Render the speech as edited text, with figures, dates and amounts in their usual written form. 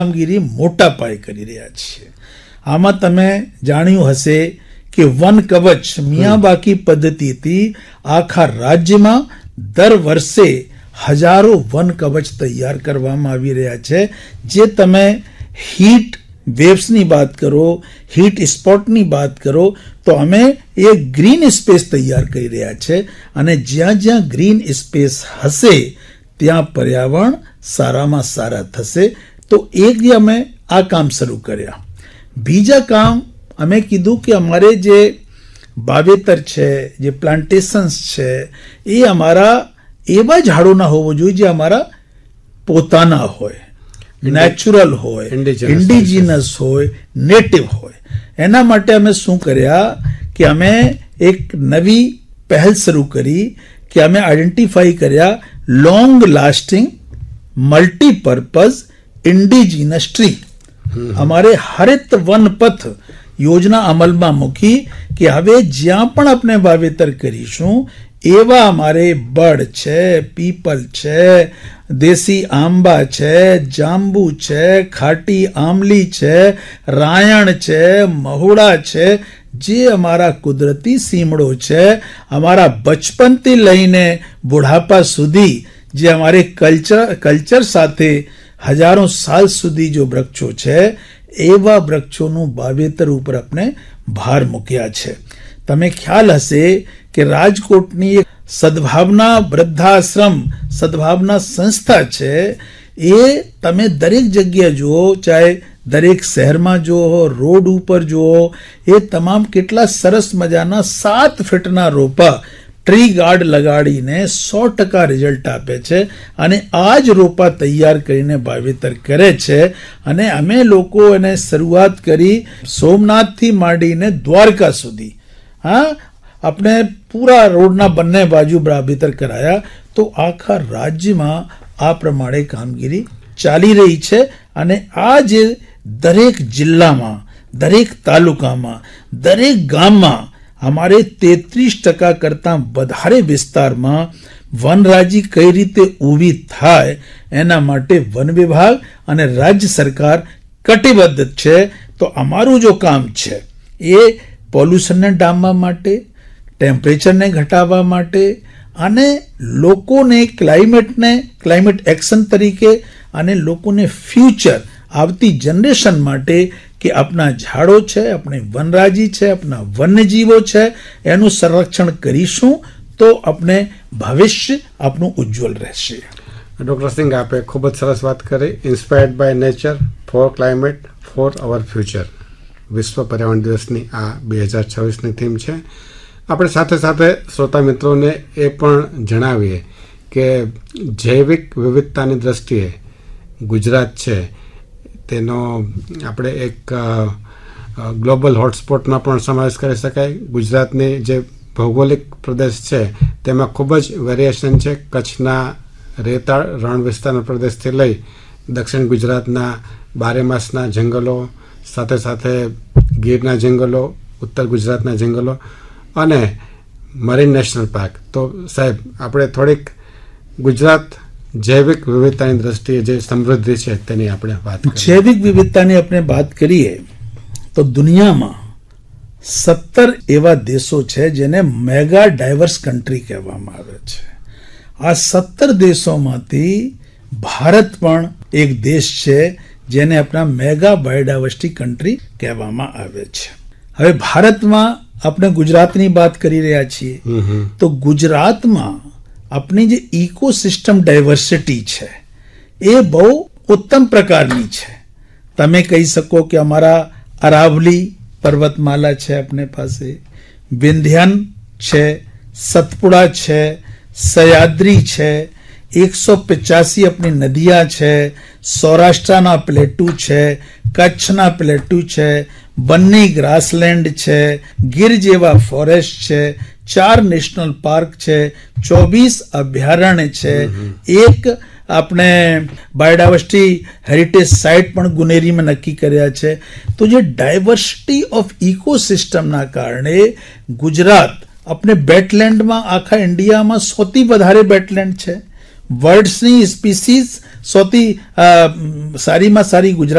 કામગીરી મોટા પાયે કરી રહ્યા છીએ. આમાં તમે જાણ્યું હશે કે વન કવચ મિયાબાકી પદ્ધતિથી આખા રાજ્યમાં દર વર્ષે હજારો વન કવચ તૈયાર કરવામાં આવી રહ્યા છે. જે તમે હીટ વેવ્સની વાત કરો, હીટ સ્પોટની વાત કરો, તો અમે એ ગ્રીન સ્પેસ તૈયાર કરી રહ્યા છે. અને જ્યાં જ્યાં ગ્રીન સ્પેસ હશે ત્યાં પર્યાવરણ સારામાં સારા થશે. તો એક જે અમે આ કામ શરૂ કર્યા. બીજા કામ અમે કીધું કે અમારે જે વાવેતર છે, જે પ્લાન્ટેશન્સ છે, એ અમારા એવા ઝાડોના હોવો જોઈએ જે અમારા પોતાના હોય, નેચરલ હોય, ઇન્ડિજિનસ હોય, નેટિવ હોય. એના માટે અમે શું કર્યા કે અમે એક નવી પહેલ શરૂ કરી કે અમે આઈડેન્ટિફાઈ કર્યા long lasting multipurpose indigenous tree. અમારે હરિત વનપથ યોજના અમલમાં મૂકી કે હવે જ્યાં પણ આપણે વાવેતર કરીશું એવા અમારે બડ છે, પીપલ છે, દેશી આંબા છે, જાંબુ છે, ખાટી આમલી છે, રાયણ છે, મહુડા છે, જે અમારા કુદરતી સીમડો છે, અમારા બચપનથી લઈને બુઢાપા સુધી જે અમારે કલ્ચર સાથે હજારો સાલ સુધી જો વૃક્ષો છે એવા વૃક્ષોનું વાવેતર ઉપર આપણે ભાર મૂક્યા છે. તમે ખ્યાલ હશે કે રાજકોટની એક સદભાવના વૃદ્ધાશ્રમ, સદભાવના સંસ્થા છે. એ તમે દરેક જગ્યાએ જુઓ, ચાહે દરેક શહેરમાં જુઓ, રોડ ઉપર જુઓ, એ તમામ કેટલા સરસ મજાના 7 ફીટના રોપા ટ્રી ગાર્ડ લગાડીને 100% રિઝલ્ટ આપે છે. અને આ જ રોપા તૈયાર કરીને વાવેતર કરે છે. અને અમે લોકો એને શરૂઆત કરી સોમનાથથી માંડીને દ્વારકા સુધી. આપણે પૂરા રોડના બંને બાજુ વાવેતર કરાયા. તો આખા રાજ્યમાં આ પ્રમાણે કામગીરી ચાલી રહી છે. અને આ જે દરેક જિલ્લામાં, દરેક તાલુકામાં, દરેક ગામમાં અમારે 33% કરતાં વધારે વિસ્તારમાં વનરાજી કઈ રીતે ઊભી થાય એના માટે વન વિભાગ અને રાજ્ય સરકાર કટિબદ્ધ છે. તો અમારું જો કામ છે એ પોલ્યુશનને ડામવા માટે, ટેમ્પરેચરને ઘટાડવા માટે અને લોકોને ક્લાઇમેટ એક્શન તરીકે અને લોકોને ફ્યુચર આવતી જનરેશન માટે કે આપણા ઝાડો છે, આપણી વનરાજી છે, આપણા વન્યજીવો છે, એનું સંરક્ષણ કરીશું તો આપણે ભવિષ્ય આપણું ઉજ્જવલ રહેશે. ડોક્ટર સિંઘ, આપે ખૂબ જ સરસ વાત કરી. Inspired by nature four climate four hour future. વિશ્વ પર્યાવરણ દિવસની આ 2026ની થીમ છે. આપણે સાથે સાથે શ્રોતા મિત્રોને એ પણ જણાવીએ કે જૈવિક વિવિધતાની દ્રષ્ટિએ ગુજરાત છે તેનો આપણે એક ગ્લોબલ હોટસ્પોટમાં પણ સમાવેશ કરી શકાય. ગુજરાતની જે ભૌગોલિક પ્રદેશ છે તેમાં ખૂબ જ વેરિએશન છે. કચ્છના રેતાળ રણ વિસ્તારના પ્રદેશથી લઈ દક્ષિણ ગુજરાતના બારેમાસના જંગલો, સાથે સાથે ગીરના જંગલો, ઉત્તર ગુજરાતના જંગલો અને મરીન નેશનલ પાર્ક. તો સાહેબ, આપણે થોડીક ગુજરાત જૈવિક વિવિધતાની દ્રષ્ટિએ જે સમૃદ્ધિ છે તેની આપણે વાત કરીએ. જૈવિક વિવિધતાની આપણે વાત કરીએ તો દુનિયામાં 17 એવા દેશો છે જેને મેગા ડાયવર્સ કન્ટ્રી કહેવામાં આવે છે. આ 17 દેશોમાંથી ભારત પણ એક દેશ છે જેને આપણા મેગા બાયોડાયવર્સિટી કન્ટ્રી કહેવામાં આવે છે. હવે ભારતમાં આપણે ગુજરાતની વાત કરી રહ્યા છીએ તો ગુજરાતમાં આપણી જે ઇકોસિસ્ટમ ડાયવર્સિટી છે એ બહુ ઉત્તમ પ્રકારની છે. તમે કહી શકો કે અમારા અરાવલી પર્વતમાલા છે આપણી પાસે, વિંધ્યન છે, સતપુડા છે, સહ્યાદ્રી છે, 185 આપણી નદિયા છે, સૌરાષ્ટ્રના પ્લેટુ છે, કચ્છના પ્લેટુ છે, બન્ની ગ્રાસલેન્ડ છે, ગીર જેવા ફોરેસ્ટ છે, 4 નેશનલ પાર્ક છે, 24 અભયારણ્ય છે, એક આપણે બાયોડાયવર્સિટી હેરિટેજ સાઇટ પણ ગુનેરીમાં નક્કી કર્યા છે. તો જે ડાયવર્સિટી ઓફ ઇકોસિસ્ટમના કારણે ગુજરાત આપણે બેટલેન્ડમાં આખા ઇન્ડિયામાં સૌથી વધારે બેટલેન્ડ છે. વર્ડ્સની સ્પીસીઝ સૌથી સારીમાં સારી ગુજરાતી